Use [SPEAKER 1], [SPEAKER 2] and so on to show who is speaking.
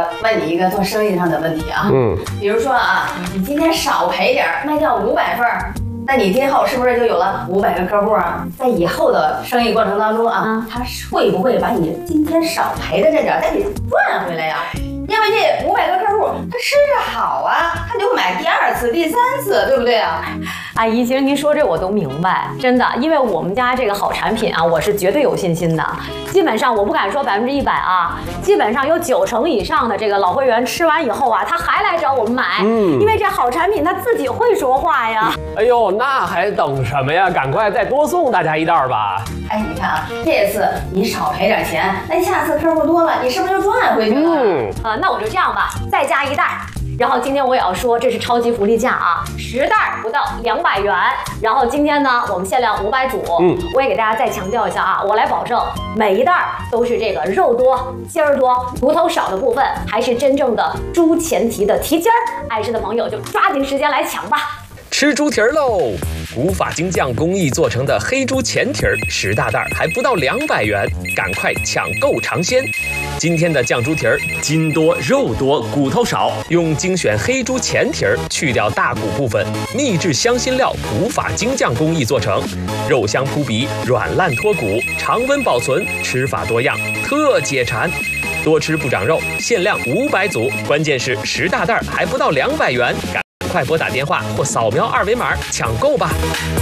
[SPEAKER 1] 问你一个做生意上的问题啊。比如说啊，你今天少赔点，卖掉500份，那你今后是不是就有了500个客户啊？在以后的生意过程当中啊，他会不会把你今天少赔的这点再给赚回来呀？因为这500个客户，他吃着好啊，他就买第2次、第3次，对不对啊？
[SPEAKER 2] 阿姨，其实您说这我都明白，真的，因为我们家这个好产品啊，我是绝对有信心的。基本上我不敢说100%啊，基本上有90%以上的这个老会员吃完以后啊，他还来找我们买，因为这好产品他自己会说话呀。
[SPEAKER 3] 哎呦，那还等什么呀？赶快再多送大家1袋吧！
[SPEAKER 1] 哎，你看啊，这次你少赔点钱，那下次客户多了，你是不是就赚回去了？
[SPEAKER 2] 那我就这样吧，再加1袋。然后今天我也要说，这是超级福利价啊，10袋不到200元。然后今天呢，我们限量500组。我也给大家再强调一下啊，我来保证每一袋都是这个肉多、筋儿多、骨头少的部分，还是真正的猪前蹄的蹄筋儿。爱吃的朋友就抓紧时间来抢吧。
[SPEAKER 4] 吃猪蹄儿喽！古法精酱工艺做成的黑猪前蹄儿，10大袋还不到200元，赶快抢购尝鲜！今天的酱猪蹄儿筋多肉多骨头少，用精选黑猪前蹄儿去掉大骨部分，秘制香辛料古法精酱工艺做成，肉香扑鼻，软烂脱骨，常温保存，吃法多样，特解馋。多吃不长肉，限量500组，关键是10大袋还不到200元，赶快拨打电话或扫描2维码抢购吧。